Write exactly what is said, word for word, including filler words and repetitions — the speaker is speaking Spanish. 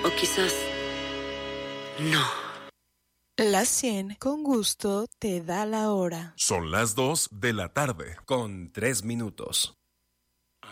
O quizás no. La cien con gusto te da la hora. Son las dos de la tarde. Con tres minutos.